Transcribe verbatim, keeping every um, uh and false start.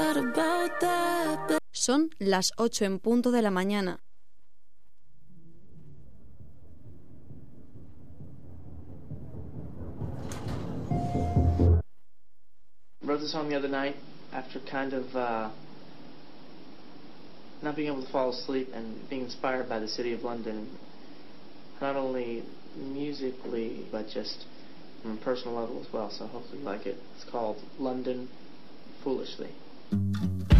Son las ocho en punto de la mañana. Wrote this song the other night after kind of uh, not being able to fall asleep and being inspired by the city of London, not only musically but just on a personal level as well. So hopefully you like it. It's called London Foolishly.